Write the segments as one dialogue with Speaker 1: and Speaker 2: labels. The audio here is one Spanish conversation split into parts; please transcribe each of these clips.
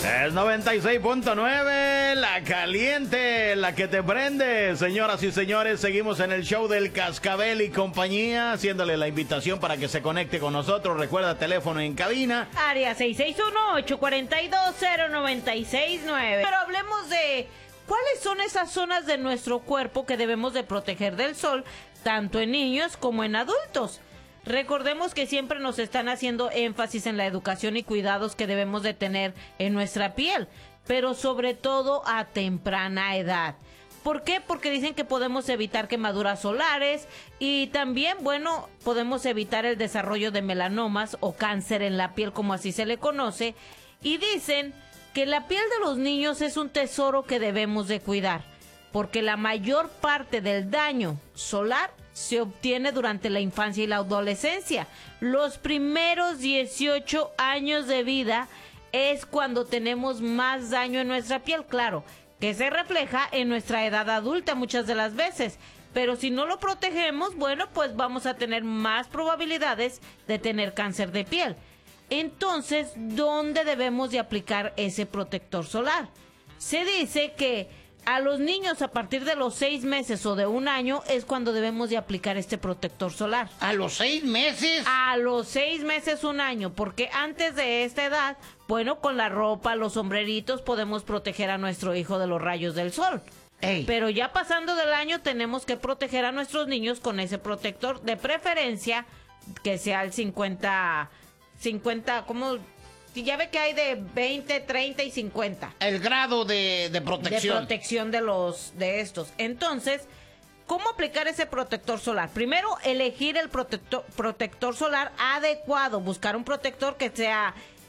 Speaker 1: Es 96.9, la caliente, la que te prende. Señoras y señores, seguimos en el show del Cascabel y compañía, haciéndole la invitación para que se conecte con nosotros. Recuerda, teléfono en cabina.
Speaker 2: Área 661-842-0969. Pero hablemos de cuáles son esas zonas de nuestro cuerpo que debemos de proteger del sol, tanto en niños como en adultos. Recordemos que siempre nos están haciendo énfasis en la educación y cuidados que debemos de tener en nuestra piel, pero sobre todo a temprana edad. ¿Por qué? Porque dicen que podemos evitar quemaduras solares y también, bueno, podemos evitar el desarrollo de melanomas o cáncer en la piel, como así se le conoce, y dicen que la piel de los niños es un tesoro que debemos de cuidar, porque la mayor parte del daño solar se obtiene durante la infancia y la adolescencia. Los primeros 18 años de vida es cuando tenemos más daño en nuestra piel, claro, que se refleja en nuestra edad adulta muchas de las veces. Pero si no lo protegemos, bueno, pues vamos a tener más probabilidades de tener cáncer de piel. Entonces, ¿dónde debemos de aplicar ese protector solar? Se dice que a los niños a partir de los 6 meses o de 1 año es cuando debemos de aplicar este protector solar.
Speaker 3: ¿A los 6 meses?
Speaker 2: A los 6 meses, 1 año, porque antes de esta edad, bueno, con la ropa, los sombreritos, podemos proteger a nuestro hijo de los rayos del sol.
Speaker 3: Ey.
Speaker 2: Pero ya pasando del año tenemos que proteger a nuestros niños con ese protector, de preferencia que sea el 50, como... Ya ve que hay de 20, 30 y 50.
Speaker 3: El grado de protección.
Speaker 2: De protección de estos. Entonces, ¿cómo aplicar ese protector solar? Primero, elegir el protector solar adecuado. Buscar un protector que sea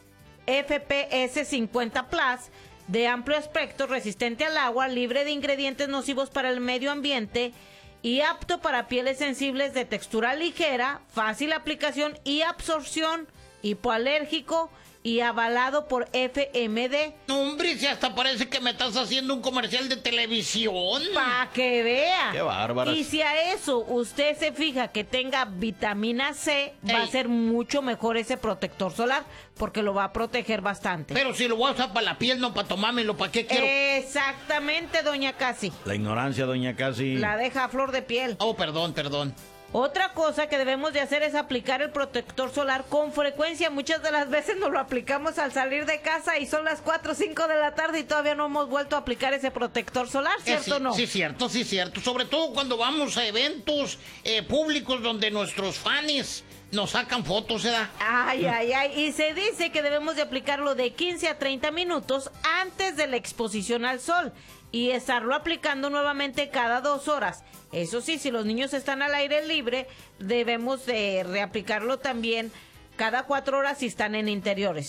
Speaker 2: FPS 50 Plus, de amplio espectro, resistente al agua, libre de ingredientes nocivos para el medio ambiente y apto para pieles sensibles de textura ligera, fácil aplicación y absorción, hipoalérgico y avalado por FMD.
Speaker 3: Hombre, si hasta parece que me estás haciendo un comercial de televisión.
Speaker 2: Para que vea.
Speaker 1: Qué bárbaro.
Speaker 2: Y si a eso usted se fija que tenga vitamina C, va a ser mucho mejor ese protector solar, porque lo va a proteger bastante.
Speaker 3: Pero si lo voy a usar para la piel, no para tomármelo, ¿para qué quiero?
Speaker 2: Exactamente, doña Casi.
Speaker 1: La ignorancia, doña Casi.
Speaker 2: La deja a flor de piel.
Speaker 3: Oh, perdón.
Speaker 2: Otra cosa que debemos de hacer es aplicar el protector solar con frecuencia. Muchas de las veces nos lo aplicamos al salir de casa y son las 4 o 5 de la tarde y todavía no hemos vuelto a aplicar ese protector solar, ¿cierto o no?
Speaker 3: Sí, cierto. Sobre todo cuando vamos a eventos públicos donde nuestros fans nos sacan fotos, ¿verdad?
Speaker 2: Ay. Y se dice que debemos de aplicarlo de 15 a 30 minutos antes de la exposición al sol y estarlo aplicando nuevamente cada 2 horas. Eso sí, si los niños están al aire libre, debemos de reaplicarlo también cada 4 horas si están en interiores.